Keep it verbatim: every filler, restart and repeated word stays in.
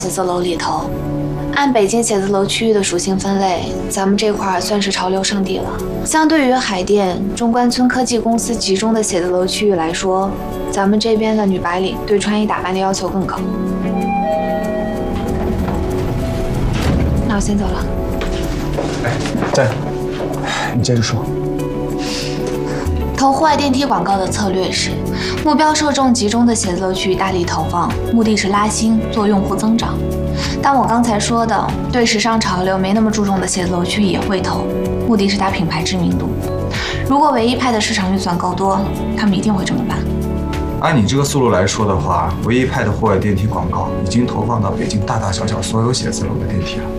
写字楼里头。按北京写字楼区域的属性分类，咱们这块算是潮流圣地了。相对于海淀、中关村科技公司集中的写字楼区域来说，咱们这边的女白领对穿衣打扮的要求更高。那我先走了。 哎，在，你接着说。 投户外电梯广告的策略是，目标受众集中的写字楼区域大力投放，目的是拉新做用户增长。但我刚才说的，对时尚潮流没那么注重的写字楼区也会投，目的是打品牌知名度。如果唯一派的市场预算够多，他们一定会这么办。 按你这个思路来说的话，唯一派的户外电梯广告已经投放到北京大大小小所有写字楼的电梯了。